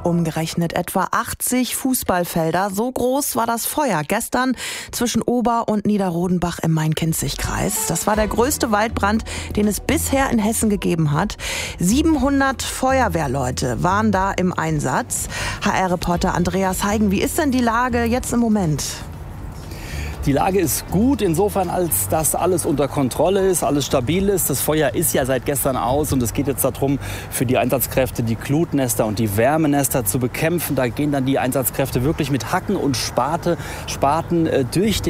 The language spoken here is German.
umgerechnet etwa 80 Fußballfelder. So groß war das Feuer gestern zwischen Ober- und Niederrodenbach im Main-Kinzig-Kreis. Das war der größte Waldbrand, den es bisher in Hessen gegeben hat. 700 Feuerwehrleute waren da im Einsatz. HR-Reporter Andreas Heigen, wie ist denn die Lage jetzt im Moment? Die Lage ist gut, insofern, als dass alles unter Kontrolle ist, alles stabil ist. Das Feuer ist ja seit gestern aus und es geht jetzt darum, für die Einsatzkräfte die Glutnester und die Wärmenester zu bekämpfen. Da gehen dann die Einsatzkräfte wirklich mit Hacken und Spaten durch den